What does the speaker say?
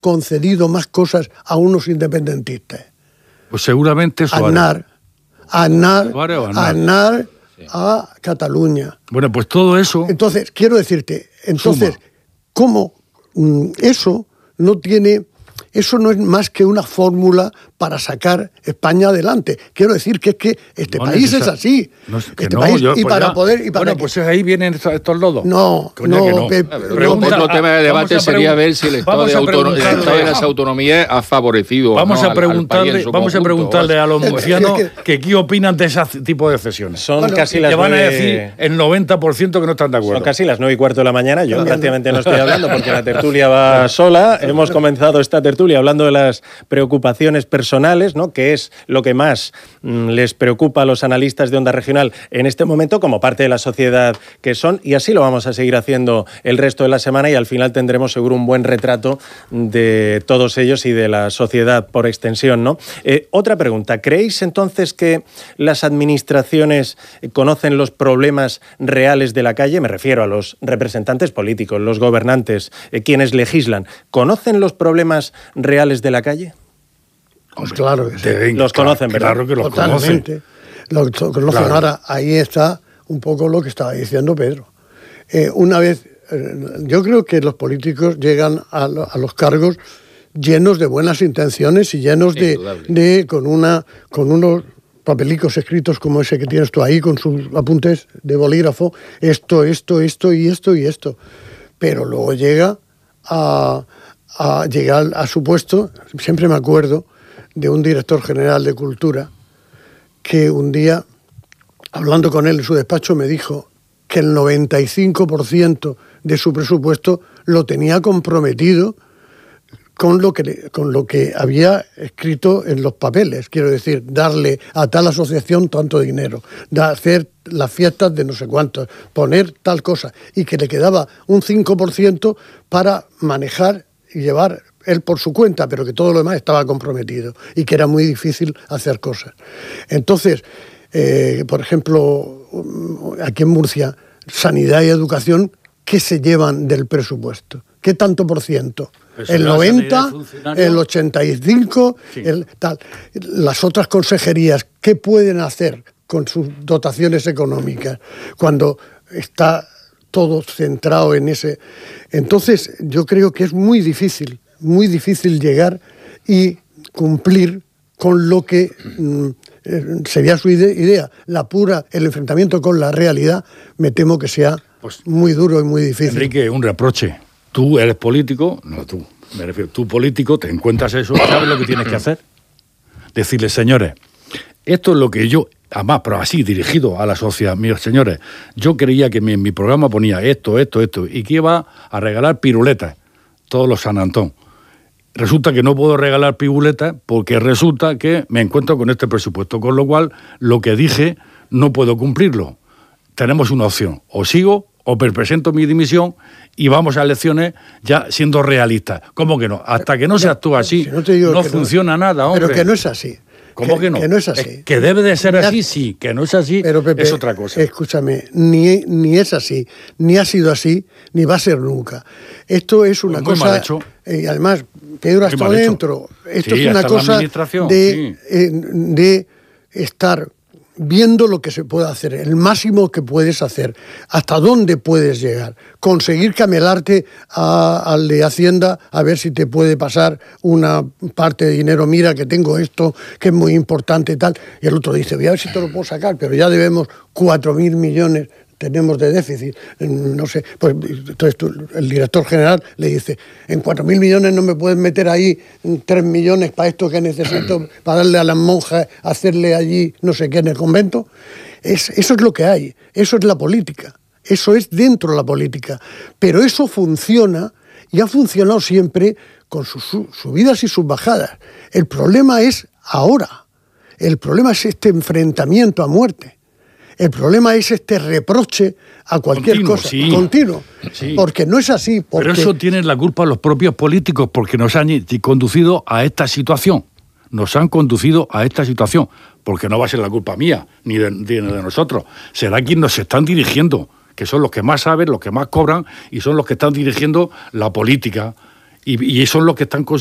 concedido más cosas a unos independentistas? Pues seguramente Aznar a Cataluña. Bueno, pues todo eso... Entonces, quiero decirte, ¿cómo eso no tiene... Eso no es más que una fórmula para sacar España adelante. Quiero decir que es que este país es así. Pues ahí vienen estos lodos. Otro tema de debate sería ver si el estado de las autonomías ha favorecido vamos a preguntarle a los murcianos que qué opinan de ese tipo de cesiones. Son casi las 9... van a decir el 90% que no están de acuerdo. Son casi las 9:15 de la mañana. Yo prácticamente no estoy hablando porque la tertulia va sola. Hemos comenzado esta tertulia hablando de las preocupaciones personales, ¿no? Que es lo que más les preocupa a los analistas de Onda Regional en este momento como parte de la sociedad que son, y así lo vamos a seguir haciendo el resto de la semana, y al final tendremos seguro un buen retrato de todos ellos y de la sociedad por extensión, ¿no? Otra pregunta, ¿creéis entonces que las administraciones conocen los problemas reales de la calle? Me refiero a los representantes políticos, los gobernantes, quienes legislan. ¿Conocen los problemas reales de la calle? Pues claro que sí. Los conocen, ¿verdad? Claro que los conocen. Los conocen. Claro. Ahora, ahí está un poco lo que estaba diciendo Pedro. Una vez, yo creo que los políticos llegan a los cargos llenos de buenas intenciones y llenos con unos papelicos escritos como ese que tienes tú ahí, con sus apuntes de bolígrafo, esto y esto. Pero luego llega a llegar a su puesto. Siempre me acuerdo de un director general de Cultura que un día, hablando con él en su despacho, me dijo que el 95% de su presupuesto lo tenía comprometido con lo que había escrito en los papeles. Quiero decir, darle a tal asociación tanto dinero, hacer las fiestas de no sé cuántos, poner tal cosa, y que le quedaba un 5% para manejar y llevar él por su cuenta, pero que todo lo demás estaba comprometido y que era muy difícil hacer cosas. Entonces, por ejemplo, aquí en Murcia, sanidad y educación, ¿qué se llevan del presupuesto? ¿Qué tanto por ciento? El 90, el 85, sí. Tal. Las otras consejerías, ¿qué pueden hacer con sus dotaciones económicas cuando está todo centrado en ese? Entonces, yo creo que es muy difícil llegar y cumplir con lo que sería su idea. El enfrentamiento con la realidad, me temo que sea muy duro y muy difícil. Enrique, un reproche. Tú eres político, no tú, me refiero, tú político, te encuentras eso, ¿sabes lo que tienes que hacer? Decirle, señores, esto es lo que yo, además, pero así, dirigido a la sociedad, mis señores, yo creía que en mi programa ponía esto, y que iba a regalar piruletas, todos los San Antón. Resulta que no puedo regalar piruletas porque resulta que me encuentro con este presupuesto, con lo cual lo que dije no puedo cumplirlo. Tenemos una opción, o sigo o presento mi dimisión y vamos a elecciones ya siendo realistas. ¿Cómo que no? Hasta que no se actúa así, no funciona nada, hombre. Pero que no es así. ¿Cómo que no? Que no es así. Que debe de ser así, sí. Que no es así, pero Pepe, es otra cosa. Escúchame, ni es así, ni ha sido así, ni va a ser nunca. Esto es una cosa... mal hecho. Y además, Pedro está dentro. Esto sí, es una cosa de estar viendo lo que se puede hacer, el máximo que puedes hacer, hasta dónde puedes llegar, conseguir camelarte al de Hacienda a ver si te puede pasar una parte de dinero, mira que tengo esto, que es muy importante y tal, y el otro dice, voy a ver si te lo puedo sacar, pero ya debemos 4.000 millones, tenemos de déficit, no sé, pues entonces el director general le dice, en 4.000 millones no me puedes meter ahí 3 millones para esto que necesito, para darle a las monjas, hacerle allí no sé qué en el convento. Eso es lo que hay, eso es la política, eso es dentro de la política, pero eso funciona y ha funcionado siempre con sus subidas y sus bajadas. El problema es ahora, el problema es este enfrentamiento a muerte. El problema es este reproche a cualquier cosa, continuo, porque no es así. Pero eso tienen la culpa los propios políticos, porque nos han conducido a esta situación. Nos han conducido a esta situación, porque no va a ser la culpa mía, ni de nosotros. Será quienes nos están dirigiendo, que son los que más saben, los que más cobran, y son los que están dirigiendo la política. Y son los que están